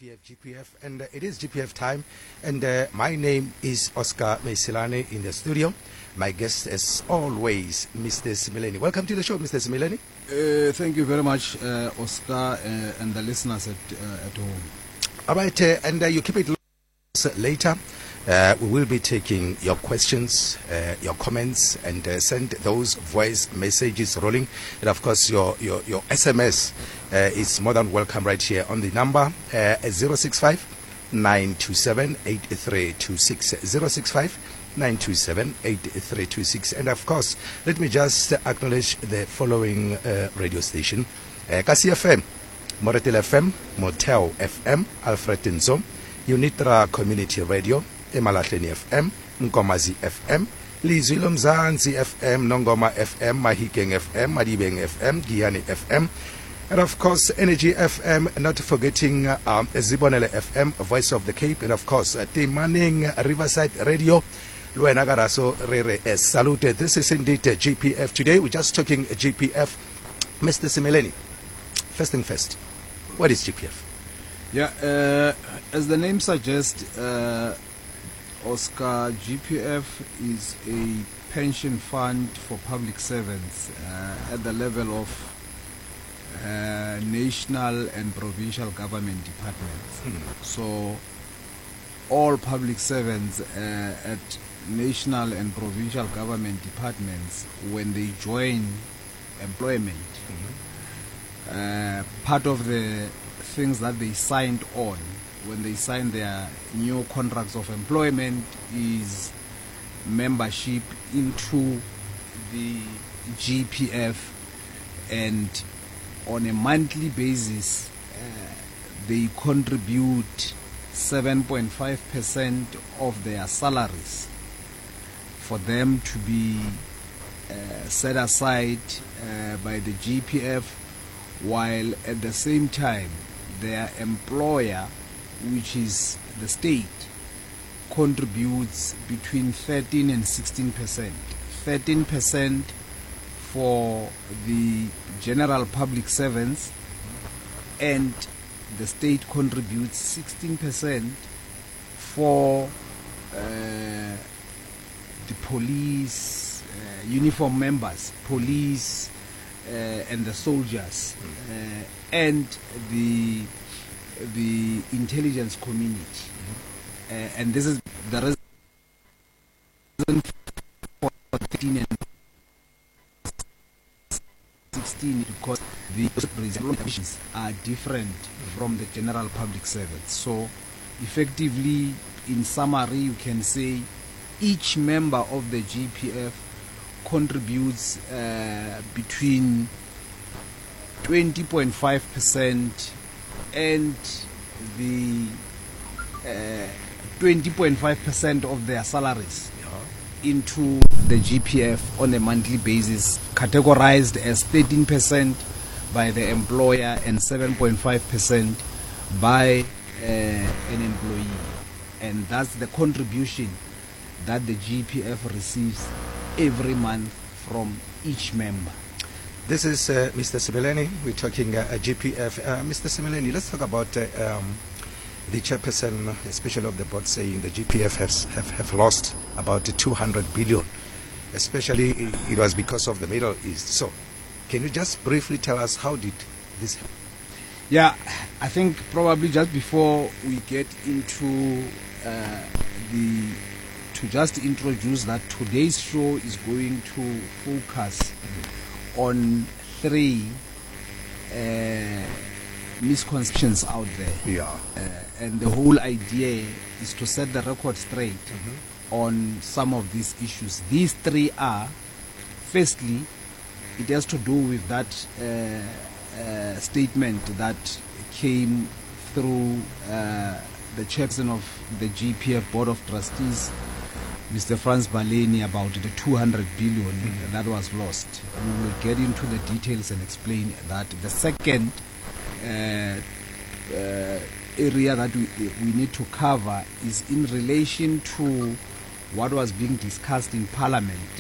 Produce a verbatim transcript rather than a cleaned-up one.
P F, G P F, and uh, it is G P F time. And uh, my name is Oscar Maisilane in the studio. My guest, as always, Mister Simileni. Welcome to the show, Mister Simileni. Uh, thank you very much, uh, Oscar, uh, and the listeners at, uh, at home. All right, uh, and uh, you keep it later. Uh, we will be taking your questions, uh, your comments, and uh, send those voice messages rolling. And of course, your your, your S M S uh, is more than welcome right here on the number uh, zero six five, nine two seven, eight three two six. zero six five, nine two seven, eight three two six. And of course, let me just acknowledge the following uh, radio station. Uh, Kasi F M, Moretel F M, Motel F M, Alfred Nzo, Unitra Community Radio, Emalahleni F M, Nkomazi F M, Lizwi Lomzansi F M, Nongoma F M, Mahikeng F M, Madibeng F M, Giyani F M, and of course Energy F M, not forgetting um, Zibonele F M, Voice of the Cape, and of course uh, Timaning Riverside Radio. Luenagaraso Rere is saluted. This is indeed uh, G P F. Today we're just talking uh, G P F. Mister Simileni, first thing first, what is G P F? Yeah, uh, as the name suggests, uh, Oscar, G P F is a pension fund for public servants uh, at the level of uh, national and provincial government departments. Mm. So all public servants uh, at national and provincial government departments, when they join employment, mm-hmm. uh, part of the things that they signed on when they sign their new contracts of employment is membership into the G P F, and on a monthly basis uh, they contribute seven point five percent of their salaries for them to be uh, set aside uh, by the G P F, while at the same time their employer, which is the state, contributes between thirteen and sixteen percent. thirteen percent for the general public servants, and the state contributes sixteen percent for uh, the police, uh, uniform members, police, uh, and the soldiers, uh, and the the intelligence community. Mm-hmm. uh, and this is the reason for thirteen and sixteen, because the resolutions are different from the general public servants. So effectively, in summary, you can say each member of the G P F contributes uh, between twenty point five percent and the uh, twenty point five percent of their salaries into the G P F on a monthly basis, categorized as thirteen percent by the employer and seven point five percent by uh, an employee. And that's the contribution that the G P F receives every month from each member. This is uh, Mister Simileni. We're talking uh, G P F. Uh, Mister Simileni, let's talk about uh, um, the chairperson, especially of the board, saying the G P F has have, have lost about two hundred billion. Especially it was because of the Middle East. So can you just briefly tell us how did this happen? Yeah, I think probably just before we get into uh, the to just introduce that today's show is going to focus mm-hmm. on three uh, misconceptions out there. Yeah. Uh, and the whole idea is to set the record straight mm-hmm. on some of these issues. These three are, firstly, it has to do with that uh, uh, statement that came through uh, the chairperson of the G P F Board of Trustees, Mister Frans Baleni, about the two hundred billion mm-hmm. that was lost. We will get into the details and explain that. The second uh, uh, area that we, we need to cover is in relation to what was being discussed in Parliament